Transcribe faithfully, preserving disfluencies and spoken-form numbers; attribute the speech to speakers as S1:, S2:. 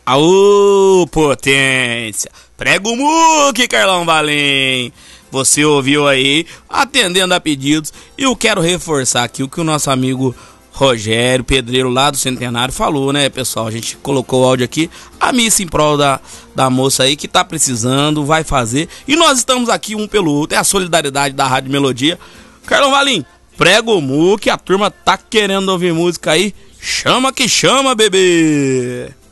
S1: Aô, potência! Prega o muque, Carlão Valim! Você ouviu aí, atendendo a pedidos. E eu quero reforçar aqui o que o nosso amigo Rogério, pedreiro lá do Centenário, falou, né, pessoal? A gente colocou o áudio aqui, a missa em prol da, da moça aí que tá precisando, vai fazer. E nós estamos aqui um pelo outro, é a solidariedade da Rádio Melodia. Carlão Valim, prega o muque, a turma tá querendo ouvir música aí. Chama que chama, bebê!